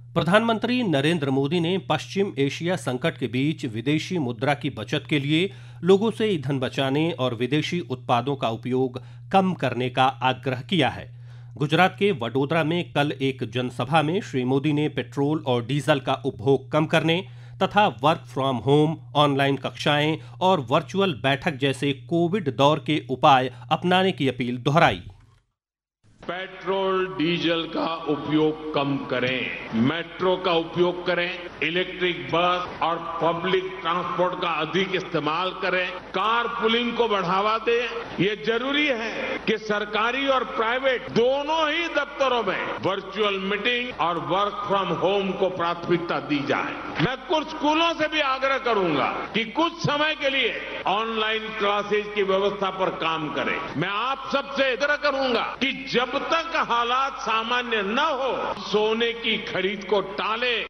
प्रधानमंत्री नरेंद्र मोदी ने पश्चिम एशिया संकट के बीच विदेशी मुद्रा की बचत के लिए लोगों से ईंधन बचाने और विदेशी उत्पादों का उपयोग कम करने का आग्रह किया है। गुजरात के वडोदरा में कल एक जनसभा में श्री मोदी ने पेट्रोल और डीजल का उपभोग कम करने तथा वर्क फ्रॉम होम, ऑनलाइन कक्षाएं और वर्चुअल बैठक जैसे कोविड दौर के उपाय अपनाने की अपील दोहराई। पेट्रोल डीजल का उपयोग कम करें, मेट्रो का उपयोग करें, इलेक्ट्रिक बस और पब्लिक ट्रांसपोर्ट का अधिक इस्तेमाल करें, कार पुलिंग को बढ़ावा दें। ये जरूरी है कि सरकारी और प्राइवेट दोनों ही दफ्तरों में वर्चुअल मीटिंग और वर्क फ्रॉम होम को प्राथमिकता दी जाए। मैं कुछ स्कूलों से भी आग्रह करूंगा कि कुछ समय के लिए ऑनलाइन क्लासेज की व्यवस्था पर काम करें। मैं आप सबसे आग्रह करूंगा कि जब तक हालात सामान्य न हो, सोने की खरीद को टालें।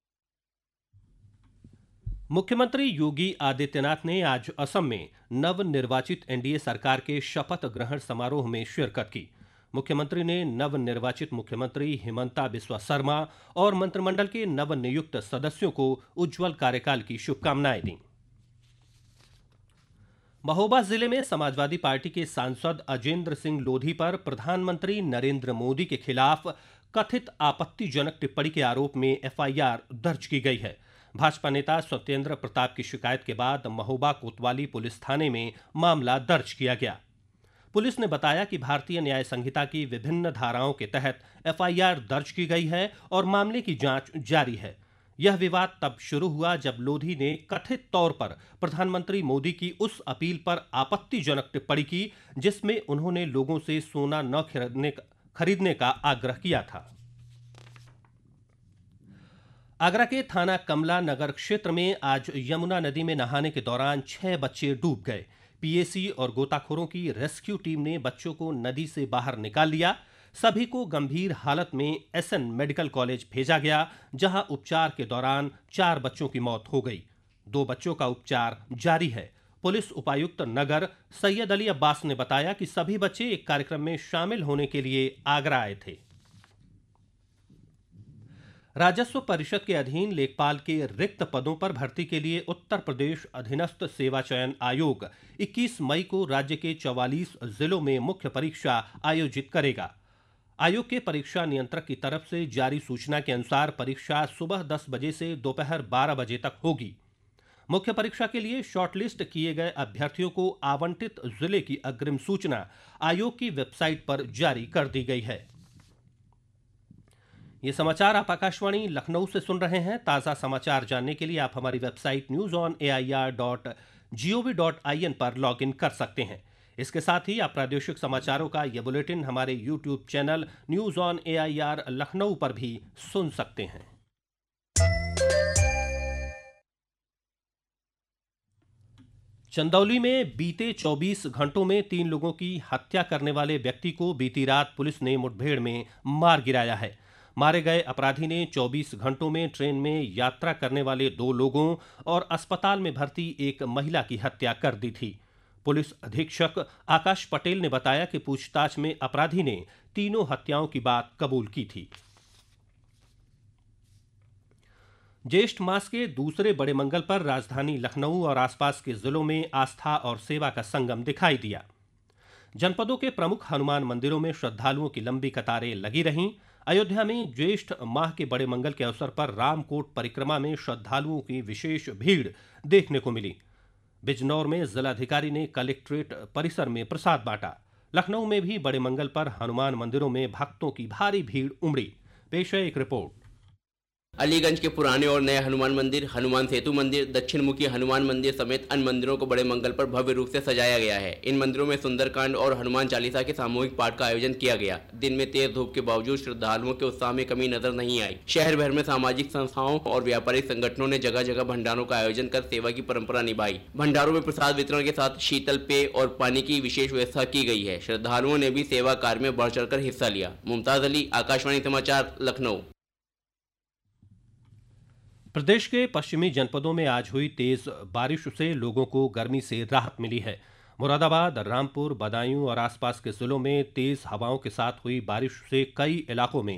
मुख्यमंत्री योगी आदित्यनाथ ने आज असम में नवनिर्वाचित एनडीए सरकार के शपथ ग्रहण समारोह में शिरकत की। मुख्यमंत्री ने नवनिर्वाचित मुख्यमंत्री हिमंता बिस्वा शर्मा और मंत्रिमंडल के नवनियुक्त सदस्यों को उज्जवल कार्यकाल की शुभकामनाएं दी। महोबा जिले में समाजवादी पार्टी के सांसद अजेंद्र सिंह लोधी पर प्रधानमंत्री नरेंद्र मोदी के खिलाफ कथित आपत्तिजनक टिप्पणी के आरोप में एफआईआर दर्ज की गई है। भाजपा नेता सत्येंद्र प्रताप की शिकायत के बाद महोबा कोतवाली पुलिस थाने में मामला दर्ज किया गया। पुलिस ने बताया कि भारतीय न्याय संहिता की विभिन्न धाराओं के तहत एफआईआर दर्ज की गई है और मामले की जांच जारी है। यह विवाद तब शुरू हुआ जब लोधी ने कथित तौर पर प्रधानमंत्री मोदी की उस अपील पर आपत्तिजनक टिप्पणी की जिसमें उन्होंने लोगों से सोना न खरीदने का आग्रह किया था। आगरा के थाना कमला नगर क्षेत्र में आज यमुना नदी में नहाने के दौरान 6 बच्चे डूब गए। पीएसी और गोताखोरों की रेस्क्यू टीम ने बच्चों को नदी से बाहर निकाल लिया। सभी को गंभीर हालत में एसएन मेडिकल कॉलेज भेजा गया, जहां उपचार के दौरान 4 बच्चों की मौत हो गई। 2 बच्चों का उपचार जारी है। पुलिस उपायुक्त नगर सैयद अली अब्बास ने बताया कि सभी बच्चे एक कार्यक्रम में शामिल होने के लिए आगरा आए थे। राजस्व परिषद के अधीन लेखपाल के रिक्त पदों पर भर्ती के लिए उत्तर प्रदेश अधीनस्थ सेवा चयन आयोग 21 मई को राज्य के 44 जिलों में मुख्य परीक्षा आयोजित करेगा। आयोग के परीक्षा नियंत्रक की तरफ से जारी सूचना के अनुसार परीक्षा सुबह 10 बजे से दोपहर 12 बजे तक होगी। मुख्य परीक्षा के लिए शॉर्टलिस्ट किए गए अभ्यर्थियों को आवंटित जिले की अग्रिम सूचना आयोग की वेबसाइट पर जारी कर दी गई है। ये समाचार आप आकाशवाणी लखनऊ से सुन रहे हैं। ताज़ा समाचार जानने के लिए आप हमारी वेबसाइट newsonair.gov.in पर लॉगिन कर सकते हैं। इसके साथ ही आप प्रादेशिक समाचारों का यह बुलेटिन हमारे YouTube channel news on AIR Lucknow पर भी सुन सकते हैं। चंदौली में बीते 24 घंटों में 3 लोगों की हत्या करने वाले व्यक्ति को बीती रात पुलिस ने मुठभेड़ में मार गिराया है। मारे गए अपराधी ने 24 घंटों में ट्रेन में यात्रा करने वाले 2 लोगों और अस्पताल में भर्ती एक महिला की हत्या कर दी थी। पुलिस अधीक्षक आकाश पटेल ने बताया कि पूछताछ में अपराधी ने तीनों हत्याओं की बात कबूल की थी। ज्येष्ठ मास के दूसरे बड़े मंगल पर राजधानी लखनऊ और आसपास के जिलों में आस्था और सेवा का संगम दिखाई दिया। जनपदों के प्रमुख हनुमान मंदिरों में श्रद्धालुओं की लंबी कतारें लगी रहीं। अयोध्या में ज्येष्ठ माह के बड़े मंगल के अवसर पर रामकोट परिक्रमा में श्रद्धालुओं की विशेष भीड़ देखने को मिली। बिजनौर में जिलाधिकारी ने कलेक्ट्रेट परिसर में प्रसाद बांटा। लखनऊ में भी बड़े मंगल पर हनुमान मंदिरों में भक्तों की भारी भीड़ उमड़ी। पेश है एक रिपोर्ट। अलीगंज के पुराने और नए हनुमान मंदिर, हनुमान सेतु मंदिर, दक्षिण मुखी हनुमान मंदिर समेत अन्य मंदिरों को बड़े मंगल पर भव्य रूप से सजाया गया है। इन मंदिरों में सुंदरकांड और हनुमान चालीसा के सामूहिक पाठ का आयोजन किया गया। दिन में तेज धूप के बावजूद श्रद्धालुओं के उत्साह में कमी नजर नहीं आई। शहर भर में सामाजिक संस्थाओं और व्यापारिक संगठनों ने जगह जगह भंडारों का आयोजन कर सेवा की परंपरा निभाई। भंडारों में प्रसाद वितरण के साथ शीतल पेय और पानी की विशेष व्यवस्था की गई है। श्रद्धालुओं ने भी सेवा कार्य में बढ़ चढ़कर हिस्सा लिया। मुमताज अली, आकाशवाणी समाचार, लखनऊ। प्रदेश के पश्चिमी जनपदों में आज हुई तेज बारिश से लोगों को गर्मी से राहत मिली है। मुरादाबाद, रामपुर, बदायूं और आसपास के जिलों में तेज हवाओं के साथ हुई बारिश से कई इलाकों में